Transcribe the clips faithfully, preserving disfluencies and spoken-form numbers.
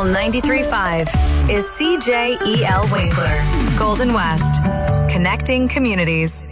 Soul ninety-three point five is C J E L Winkler, Golden West, connecting communities.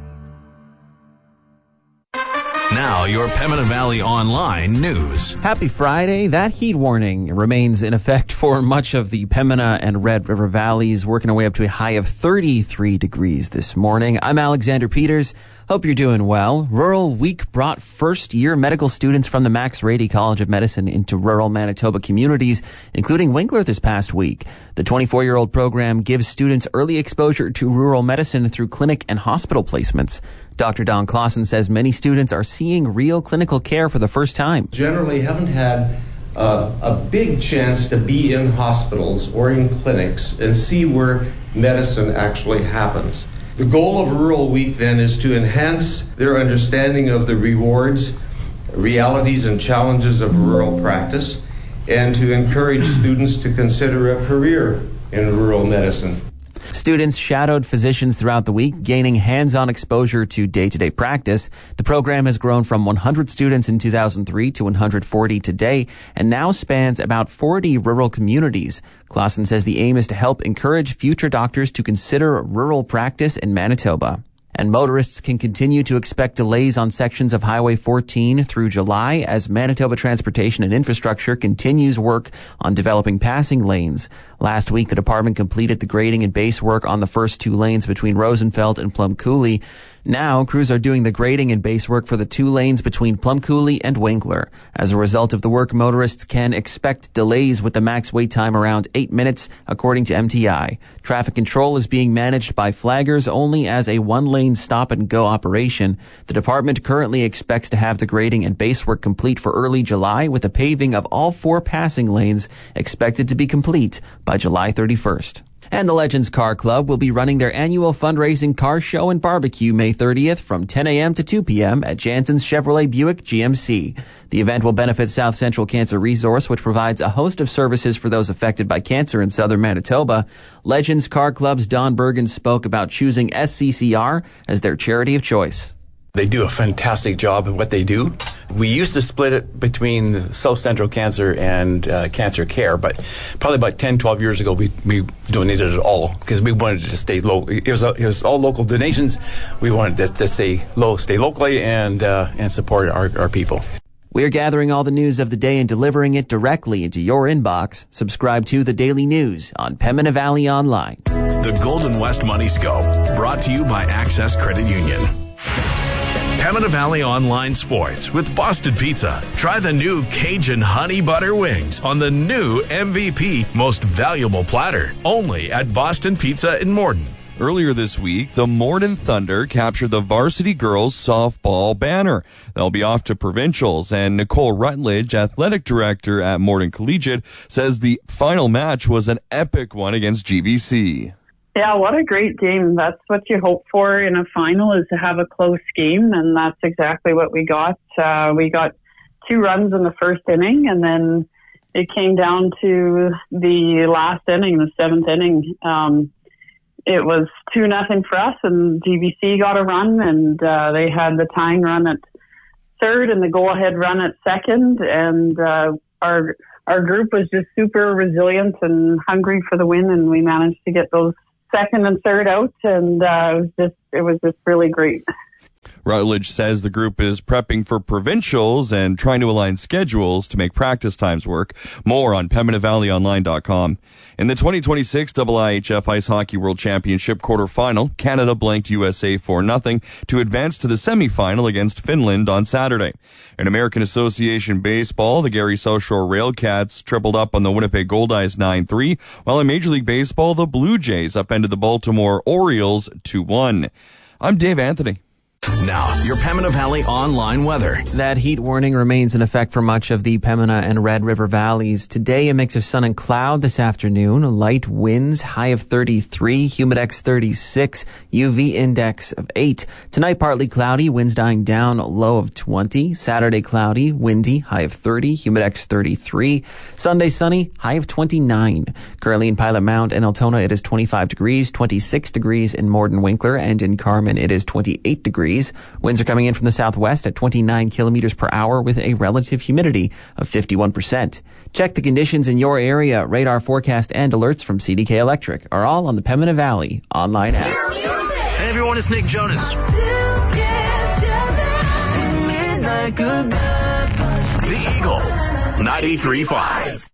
Now, your Pembina Valley Online news. Happy Friday. That heat warning remains in effect for much of the Pembina and Red River Valleys, working our way up to a high of thirty-three degrees this morning. I'm Alexander Peters. Hope you're doing well. Rural Week brought first-year medical students from the Max Rady College of Medicine into rural Manitoba communities, including Winkler this past week. The twenty-four-year-old program gives students early exposure to rural medicine through clinic and hospital placements. Doctor Don Clausen says many students are seeing real clinical care for the first time. Generally haven't had uh, a big chance to be in hospitals or in clinics and see where medicine actually happens. The goal of Rural Week then is to enhance their understanding of the rewards, realities, and challenges of rural practice, and to encourage students to consider a career in rural medicine. Students shadowed physicians throughout the week, gaining hands-on exposure to day-to-day practice. The program has grown from one hundred students in two thousand three to one hundred forty today and now spans about forty rural communities. Clausen says the aim is to help encourage future doctors to consider rural practice in Manitoba. And motorists can continue to expect delays on sections of Highway fourteen through July as Manitoba Transportation and Infrastructure continues work on developing passing lanes. Last week, the department completed the grading and base work on the first two lanes between Rosenfeld and Plum Coulee. Now, crews are doing the grading and base work for the two lanes between Plum Coulee and Winkler. As a result of the work, motorists can expect delays with the max wait time around eight minutes, according to M T I. Traffic control is being managed by flaggers only as a one-lane stop-and-go operation. The department currently expects to have the grading and base work complete for early July, with the paving of all four passing lanes expected to be complete by July thirty-first. And the Legends Car Club will be running their annual fundraising car show and barbecue May thirtieth from ten a.m. to two p.m. at Jansen's Chevrolet Buick G M C. The event will benefit South Central Cancer Resource, which provides a host of services for those affected by cancer in southern Manitoba. Legends Car Club's Don Bergen spoke about choosing S C C R as their charity of choice. They do a fantastic job at what they do. We used to split it between South Central Cancer and uh, Cancer Care, but probably about ten, twelve years ago, we, we donated it all because we wanted to stay low. It was, it was all local donations. We wanted to, to stay low, stay locally, and uh, and support our, our people. We are gathering all the news of the day and delivering it directly into your inbox. Subscribe to The Daily News on Pembina Valley Online. The Golden West Money Scope, brought to you by Access Credit Union. Pembina Valley Online Sports with Boston Pizza. Try the new Cajun Honey Butter Wings on the new M V P Most Valuable Platter. Only at Boston Pizza in Morden. Earlier this week, the Morden Thunder captured the varsity girls softball banner. They'll be off to provincials, and Nicole Rutledge, athletic director at Morden Collegiate, says the final match was an epic one against G B C. Yeah, what a great game. That's what you hope for in a final, is to have a close game, and that's exactly what we got. Uh, we got two runs in the first inning, and then it came down to the last inning, the seventh inning. Um, it was two nothing for us, and G B C got a run, and uh, they had the tying run at third and the go-ahead run at second, and uh, our our group was just super resilient and hungry for the win, and we managed to get those second and third out, and uh, it was just it was just really great. Rutledge says the group is prepping for provincials and trying to align schedules to make practice times work. More on Pembina Valley Online dot com. In the twenty twenty-six I I H F Ice Hockey World Championship quarterfinal, Canada blanked U S A four nothing to advance to the semifinal against Finland on Saturday. In American Association Baseball, the Gary South Shore Railcats tripled up on the Winnipeg Goldeyes nine three, while in Major League Baseball, the Blue Jays upended the Baltimore Orioles two one. I'm Dave Anthony. Now, your Pembina Valley Online weather. That heat warning remains in effect for much of the Pembina and Red River valleys. Today, a mix of sun and cloud. This afternoon, light winds, high of thirty-three, humidex thirty-six, U V index of eight. Tonight, partly cloudy, winds dying down, low of twenty. Saturday, cloudy, windy, high of thirty, humidex thirty-three. Sunday, sunny, high of twenty-nine. Currently in Pilot Mount and Altona, it is twenty-five degrees, twenty-six degrees in Morden Winkler, and in Carman, it is twenty-eight degrees. degrees. Winds are coming in from the southwest at twenty-nine kilometers per hour with a relative humidity of fifty-one percent. Check the conditions in your area. Radar forecast and alerts from C D K Electric are all on the Pembina Valley online app. Hey everyone, it's Nick Jonas. The Eagle, ninety-three point five.